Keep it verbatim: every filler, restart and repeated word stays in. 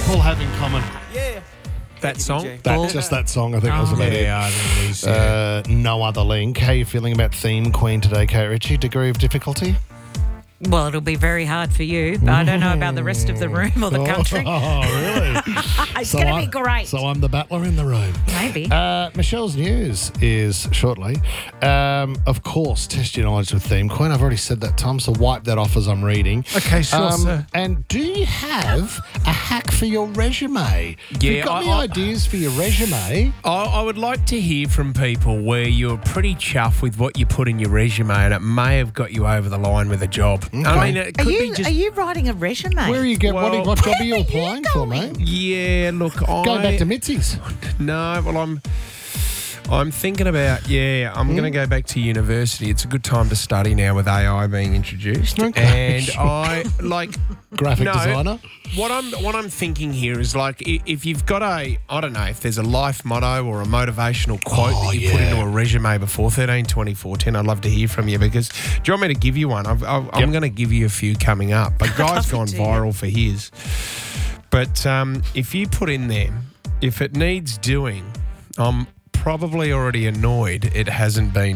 people have in common? Yeah. That song? That, just that song, I think, was about it. Yeah, I think it is. Yeah. Uh, no other link. How are you feeling about Theme Queen today, Kate Ritchie? Degree of difficulty? Well, it'll be very hard for you, but I don't know about the rest of the room or the country. Oh, really? It's So going to I- be great. So I'm the battler in the room. Maybe. Uh, Michelle's news is shortly. Um, of course, test your knowledge with Theme Queen. I've already said that, Tom, so wipe that off as I'm reading. Okay, sure, sir. And do you have a hack for your resume? Have you Yeah, got I- any I- ideas for your resume? I, I would like to hear from people where you're pretty chuffed with what you put in your resume and it may have got you over the line with a job. I mean, it Are could you, be just... are you writing a resume? Where are you get, what, Well- what job are you Where are you applying for, mate? Yeah, look, I... Going back to Mitzi's. No, well, I'm... I'm thinking about, yeah, I'm going to go back to university. It's a good time to study now with A I being introduced. Okay, And sure. I, like... Graphic No, designer? What I'm what I'm thinking here is like i- if you've got a I don't know if there's a life motto or a motivational quote Oh, that you put yeah. into a resume before thirteen twenty fourteen, I'd love to hear from you because do you want me to give you one? I've, I've, I'm Yep. going to give you a few coming up. But guy's gone to, viral for his. But um, if you put in there, if it needs doing, I'm probably already annoyed it hasn't been